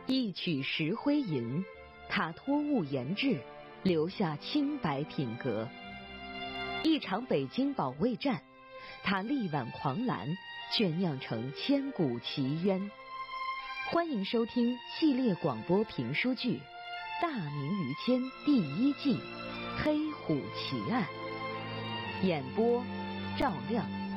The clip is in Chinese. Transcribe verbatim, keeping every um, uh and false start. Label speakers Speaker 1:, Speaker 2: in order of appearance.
Speaker 1: 一曲石灰吟，他托物言志，留下清白品格。一场北京保卫战，他力挽狂澜，却酿成千古奇冤。欢迎收听系列广播评书剧《大明于谦》第一季《黑虎奇案》，演播赵亮。